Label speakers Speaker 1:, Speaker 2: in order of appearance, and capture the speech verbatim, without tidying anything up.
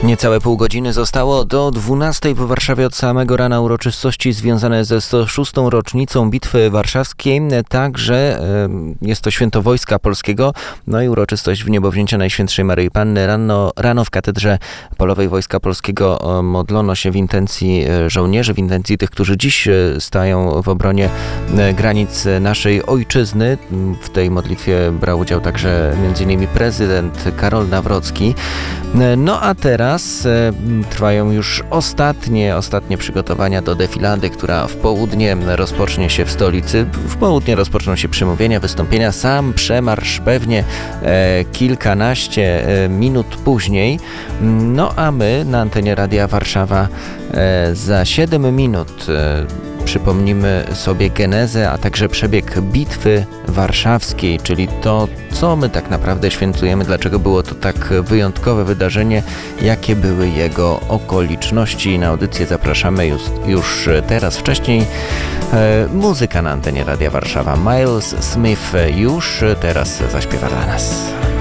Speaker 1: Niecałe pół godziny zostało do dwunastej w Warszawie. Od samego rana uroczystości związane ze sto szóstą rocznicą Bitwy Warszawskiej. Także jest to święto Wojska Polskiego. No i uroczystość w niebowzięcia Najświętszej Maryi Panny. Rano, rano w Katedrze Polowej Wojska Polskiego modlono się w intencji żołnierzy, w intencji tych, którzy dziś stają w obronie granic naszej ojczyzny. W tej modlitwie brał udział także między innymi prezydent Karol Nawrocki. No a teraz trwają już ostatnie, ostatnie przygotowania do defilady, która w południe rozpocznie się w stolicy. W południe rozpoczną się przemówienia, wystąpienia. Sam przemarsz pewnie e, kilkanaście e, minut później. No a my na antenie Radia Warszawa e, za siedem minut e, przypomnimy sobie genezę, a także przebieg Bitwy Warszawskiej, czyli to, co my tak naprawdę świętujemy, dlaczego było to tak wyjątkowe wydarzenie, jakie były jego okoliczności. Na audycję zapraszamy już, już teraz. Wcześniej e, muzyka na antenie Radia Warszawa. Miles Smith już teraz zaśpiewa dla nas.